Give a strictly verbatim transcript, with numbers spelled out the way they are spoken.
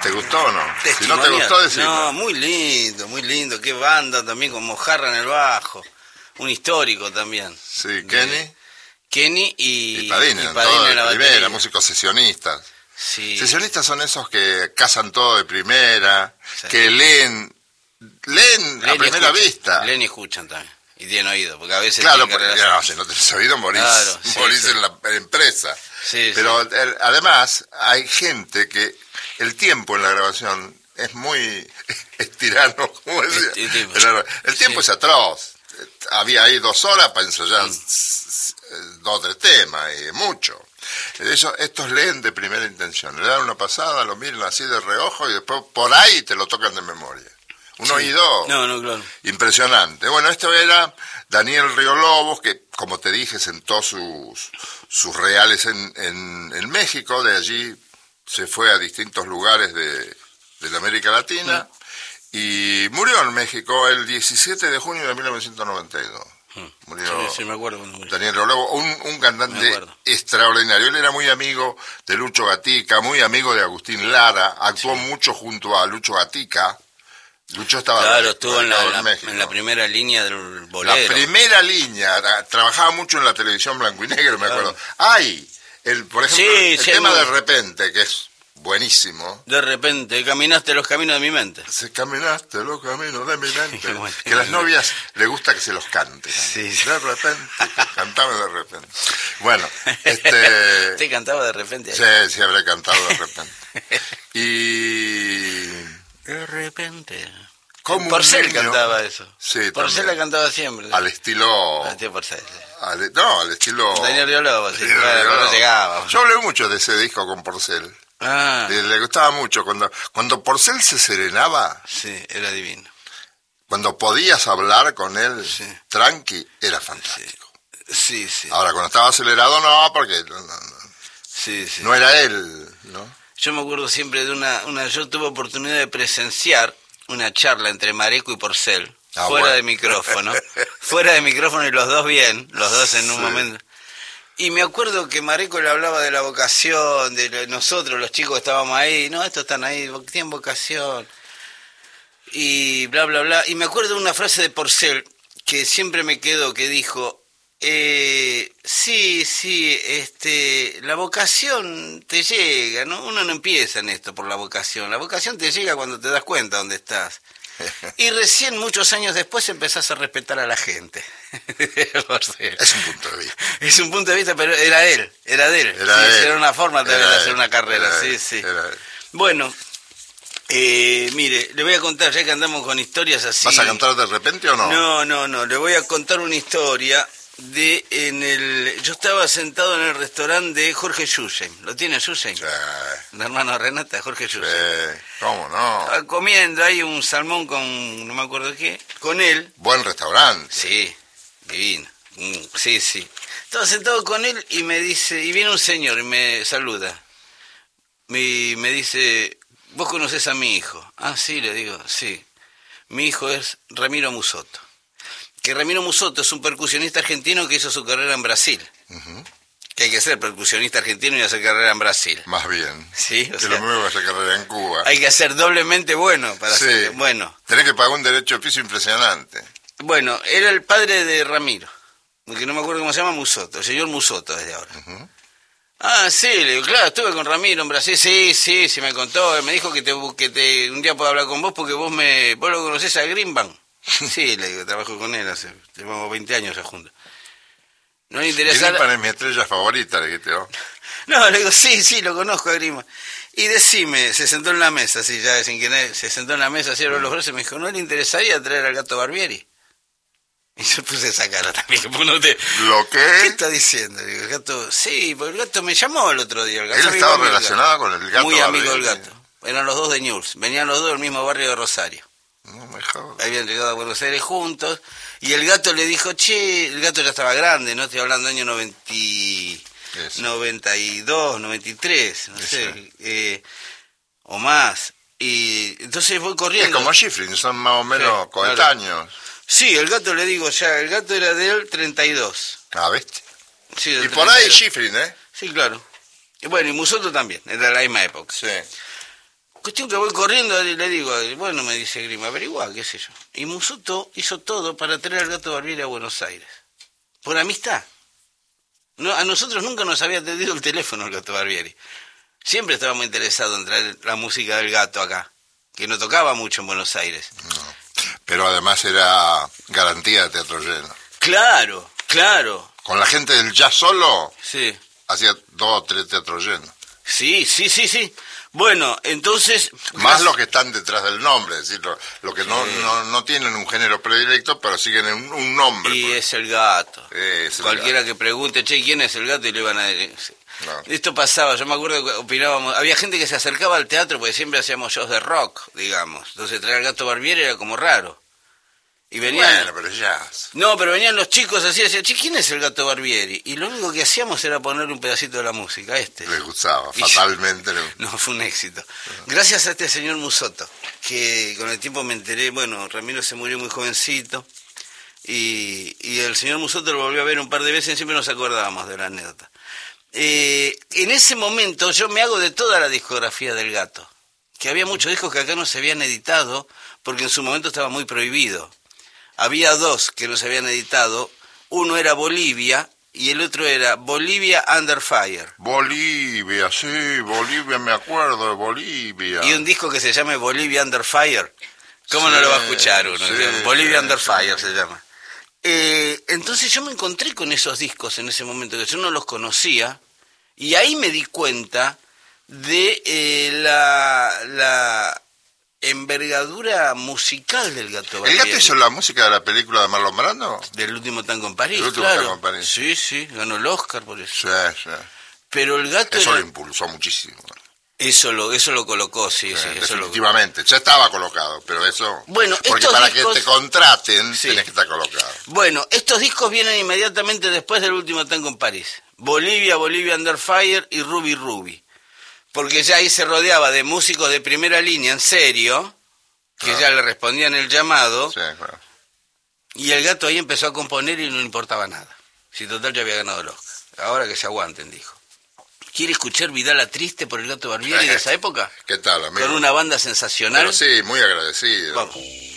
¿Te gustó o no? Si no te gustó, decime. No, muy lindo, muy lindo. Qué banda también, con Mojarra en el bajo. Un histórico también. Sí, de Kenny. Kenny y, Y Padina, y Padina en la primera, batería. músicos sesionistas. Sí. Sesionistas son esos que cazan todo de primera, Sí. que leen, leen a Leen y primera escuchan, vista. Leen y escuchan también. Y tienen oído, porque a veces... Claro, tienen porque carreras- no, si no tenés oído morís, Claro, sí, morís sí. en la empresa. Sí, Pero sí. el- además hay gente que el tiempo en la grabación es muy estirano, como decía. El tiempo. El, el tiempo Sí. es atroz. Había ahí dos horas para ensayar Mm. s- s- dos o tres temas, y mucho. Eso, estos leen de primera intención, le dan una pasada, lo miran así de reojo y después por ahí te lo tocan de memoria. Un Sí. oído No, no, claro. impresionante. Bueno, esto era Daniel Río Lobos, que como te dije sentó sus, sus reales en, en, en México, de allí se fue a distintos lugares de, de la América Latina y murió en México el diecisiete de junio de mil novecientos noventa y dos. Murió Sí, sí, me acuerdo cuando murió. Daniel Río Lobos, un, un Me cantante acuerdo. extraordinario. Él era muy amigo de Lucho Gatica, muy amigo de Agustín Lara, actuó mucho junto a Lucho Gatica. Lucho estaba Claro, estuvo en la, radicado en, la, México. en la primera línea del La bolero. primera línea, tra- trabajaba mucho en la televisión blanco y negro, me Claro. acuerdo. Ay, el, por ejemplo, Sí, el sí, tema muy- de repente, que es buenísimo. De repente, caminaste los caminos de mi mente. Se caminaste los caminos de mi mente. Bueno. Que a las novias le gusta que se los cante. Sí, sí. De repente, que cantame de repente. Bueno, este... Te cantaba de repente. Sí, sí, habré cantado de repente. Y... De repente. Como un Porcel niño. cantaba eso. Sí, Porcel también. la cantaba siempre. Al estilo... Ah, tío Porcel. sí. al- no, al estilo... Daniel Río Lobos, sí, Daniel claro, Río no Lobos. llegaba. Yo hablé mucho de ese disco con Porcel. Ah, Le, le gustaba mucho. Cuando, cuando Porcel se serenaba, sí, era divino. cuando podías hablar con él Sí. tranqui, era fantástico. Sí, sí. Ahora, cuando estaba acelerado, no, porque no, no, no, Sí, sí. no era él, ¿no? Yo me acuerdo siempre de una, una... Yo tuve oportunidad de presenciar una charla entre Mareco y Porcel. Ah, fuera bueno. de micrófono. Fuera de micrófono y los dos bien. Los dos en un Sí. momento. Y me acuerdo que Mareco le hablaba de la vocación, de lo- nosotros, los chicos que estábamos ahí. No, estos están ahí, vo- tienen vocación. Y bla, bla, bla. Y me acuerdo de una frase de Porcel que siempre me quedó, que dijo... Eh, sí, sí, este, la vocación te llega, ¿no? Uno no empieza en esto por la vocación, la vocación te llega cuando te das cuenta dónde estás. Y recién, muchos años después, empezás a respetar a la gente. Porcel. Es un punto de vista. Es un punto de vista, pero era él, era de él. Era Sí, él. Era una forma también Era de hacer él. una carrera, Era sí, él. sí. Era él. Bueno, eh, mire, le voy a contar, ya que andamos con historias así... ¿Vas a cantar de repente o no? No, no, no, le voy a contar una historia de en el... Yo estaba sentado en el restaurante de Jorge Yusheim. ¿Lo tiene Yusheim? Sí, El hermano de Renata, Jorge Yusheim. sí, ¿cómo no? Estaba comiendo ahí un salmón con... no me acuerdo qué. Con él. Buen restaurante. Sí, divino. Mm, sí, sí. Estaba sentado con él y me dice... Y viene un señor y me saluda. Y me dice... ¿Vos conocés a mi hijo? Ah, sí, le digo, sí. Mi hijo es Ramiro Musoto. Que Ramiro Musoto es un percusionista argentino que hizo su carrera en Brasil. Ujú. Que hay que ser percusionista argentino y hacer carrera en Brasil. Más bien. Sí, o Que sea, lo mismo que hacer carrera en Cuba. hay que ser doblemente bueno para Sí. hacer... Bueno, Tenés que pagar un derecho de piso impresionante. bueno, era el padre de Ramiro, que no me acuerdo cómo se llama, Musoto, el señor Musoto desde ahora. Ujú. Ah, sí, le digo, claro, estuve con Ramiro en Brasil, sí, sí, sí me contó, me dijo que te, que te un día puedo hablar con vos porque vos me, vos lo conocés a Greenbank. Sí, le digo, trabajo con él hace, llevamos veinte años ya juntos. No le interesa... Greenpan es mi estrella favorita, le dijiste vos. No, le digo, sí, sí, lo conozco a Grima. Y decime, se sentó en la mesa, así ya sin querer, se sentó en la mesa, así abrió los brazos y me dijo, ¿no le interesaría traer al gato Barbieri? Y yo puse esa cara también, que pues no te... ¿Lo ¿Qué que? está diciendo? Digo, el gato, sí, porque el gato me llamó el otro día. El gato Él amigo estaba mío, el relacionado gato. con el gato Muy amigo del Barbieri. gato. Eran los dos de Newell's, venían los dos del mismo barrio de Rosario. No me jodas. Habían llegado a Buenos Aires juntos. Y el gato le dijo, che, el gato ya estaba grande, ¿no? Estoy hablando del año noventa, Eso. noventa y dos, noventa y tres, no Eso. sé, eh, o más. Y entonces voy Es corriendo. como Schifrin, son más o menos Sí, coetáneos. Sí, el gato le digo ya, el gato era de él treinta y dos. Ah, ¿viste? Sí, del Y por ahí treinta y dos. Schifrin, ¿eh? Sí, claro. Y bueno, y Musoto también, era de la misma época. Sí. Cuestión que voy corriendo y le digo, bueno, me dice Grima, averigua, qué sé yo. Y Musotto hizo todo para traer al Gato Barbieri a Buenos Aires. Por amistad. No, a nosotros nunca nos había atendido el teléfono el Gato Barbieri. Siempre estábamos interesados en traer la música del Gato acá, que no tocaba mucho en Buenos Aires. No. Pero además era garantía de teatro lleno. Claro, claro. Con la gente del jazz solo, Sí. hacía dos o tres teatros llenos. Sí, sí, sí, sí. Bueno, entonces... Más los que están detrás del nombre, es decir, lo, lo que no, sí. no, no tienen un género predilecto, pero siguen un, un nombre. Y pues. es el Gato. Es el Cualquiera Gato. Que pregunte, che, ¿quién es el Gato? Y le van a decir... No. Esto pasaba, yo me acuerdo que opinábamos, había gente que se acercaba al teatro porque siempre hacíamos shows de rock, digamos. Entonces traer al Gato Barbieri era como raro. Y venían, bueno, pero jazz. No, pero venían los chicos así y decían, che, ¿quién es el Gato Barbieri? Y lo único que hacíamos era ponerle un pedacito de la música, este. Les gustaba, Y fatalmente. yo, no, fue un éxito. Uh-huh. Gracias a este señor Musotto, que con el tiempo me enteré, bueno, Ramiro se murió muy jovencito, y, y el señor Musotto lo volvió a ver un par de veces y siempre nos acordábamos de la anécdota. Eh, en ese momento yo me hago de toda la discografía del Gato, que había muchos discos que acá no se habían editado, porque en su momento estaba muy prohibido. Había dos que no se habían editado, uno era Bolivia y el otro era Bolivia Under Fire. Bolivia, sí, Bolivia, me acuerdo de Bolivia. Y un disco que se llama Bolivia Under Fire. ¿Cómo sí, no lo va a escuchar uno? Sí, Bolivia sí, Under sí, Fire sí. se llama. Eh, entonces yo me encontré con esos discos en ese momento, que yo no los conocía, y ahí me di cuenta de eh, la... la envergadura musical del Gato Barbieri. ¿El Gato hizo la música de la película de Marlon Brando? Del último tango en París, El último claro. tango en París. Sí, sí, ganó el Oscar por eso. Sí, sí. Pero el Gato... Eso era... lo impulsó muchísimo. Eso lo, eso lo colocó, sí, sí. sí eso definitivamente, lo... ya estaba colocado, pero eso... Bueno, porque estos para discos... que te contraten, sí. tenés que estar colocado. Bueno, estos discos vienen inmediatamente después del último tango en París. Bolivia, Bolivia Under Fire y Ruby Ruby. Porque ya ahí se rodeaba de músicos de primera línea, en serio... que ah. ya le respondían el llamado, sí, claro. Y el Gato ahí empezó a componer y no le importaba nada. Si total ya había ganado el Oscar. Ahora que se aguanten, dijo. ¿Quiere escuchar Vidala Triste por el Gato Barbieri de esa época? ¿Qué tal, amigo? Con una banda sensacional. Pero sí, muy agradecido. Vamos.